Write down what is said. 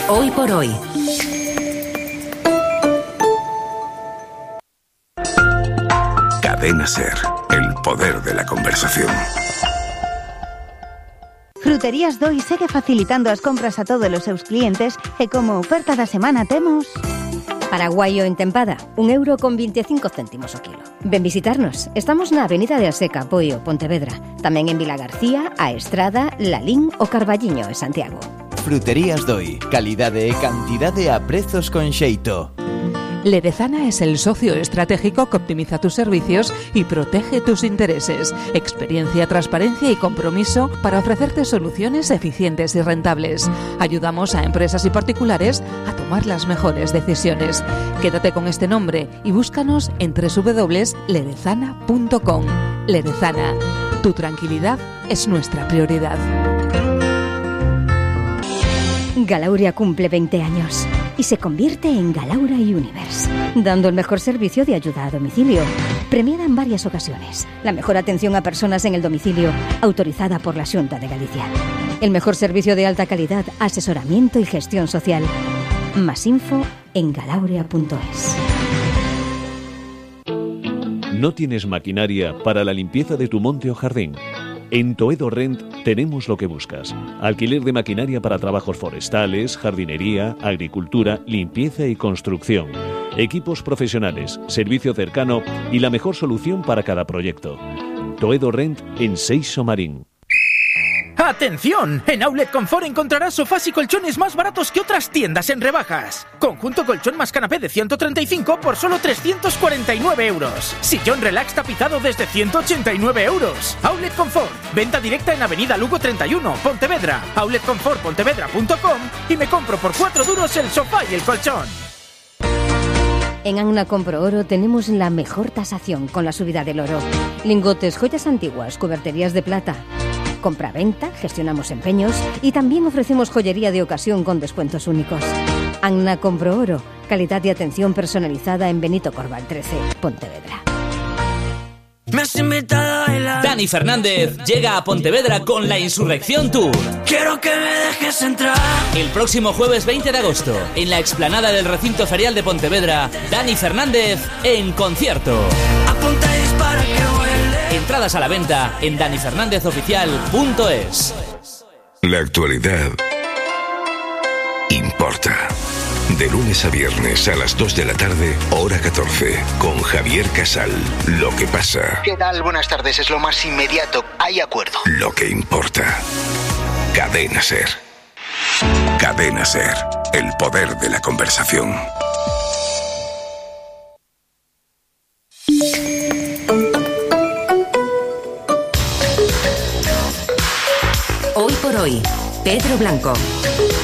Hoy por hoy. Cadena SER, el poder de la conversación. Fruterías Doi segue facilitando as compras a todos os seus clientes e como oferta da semana temos... Paraguayo en tempada, €1,25 o kilo. Ven visitarnos. Estamos na Avenida de Aseca, Poio, Pontevedra. Tamén en Vila García, A Estrada, Lalín o Carballiño, en Santiago. Fruterías Doi. Calidade e cantidade a prezos con xeito. Ledezana es el socio estratégico que optimiza tus servicios y protege tus intereses. Experiencia, transparencia y compromiso para ofrecerte soluciones eficientes y rentables. Ayudamos a empresas y particulares a tomar las mejores decisiones. Quédate con este nombre y búscanos en www.ledezana.com. Ledezana, tu tranquilidad es nuestra prioridad. Galauria cumple 20 años y se convierte en Galaura Universe, dando el mejor servicio de ayuda a domicilio. Premiada en varias ocasiones. La mejor atención a personas en el domicilio, autorizada por la Xunta de Galicia. El mejor servicio de alta calidad, asesoramiento y gestión social. Más info en galauria.es. ¿No tienes maquinaria para la limpieza de tu monte o jardín? En Toedo Rent tenemos lo que buscas. Alquiler de maquinaria para trabajos forestales, jardinería, agricultura, limpieza y construcción. Equipos profesionales, servicio cercano y la mejor solución para cada proyecto. Toedo Rent en Seixo Marín. ¡Atención! En Outlet Confort encontrarás sofás y colchones más baratos que otras tiendas en rebajas. Conjunto colchón más canapé de 135 por solo €349. Sillón relax tapizado desde €189. Outlet Confort. Venta directa en Avenida Lugo 31, Pontevedra. outletconfortpontevedra.com y me compro por €4 el sofá y el colchón. En Anna Compro Oro tenemos la mejor tasación con la subida del oro. Lingotes, joyas antiguas, cuberterías de plata. Compra-venta, gestionamos empeños y también ofrecemos joyería de ocasión con descuentos únicos. Anna Compro Oro, calidad y atención personalizada en Benito Corval 13, Pontevedra. Dani Fernández llega a Pontevedra con la Insurrección Tour. Quiero que me dejes entrar. El próximo jueves 20 de agosto, en la explanada del recinto ferial de Pontevedra, Dani Fernández en concierto. Apunta y dispara que huele. Entradas a la venta en danifernández.oficial.es. La actualidad importa. De lunes a viernes a las 2 de la tarde, hora 14, con Javier Casal. Lo que pasa. ¿Qué tal? Buenas tardes, es lo más inmediato. Hay acuerdo. Lo que importa. Cadena SER. Cadena SER, el poder de la conversación. Hoy por hoy, Pedro Blanco.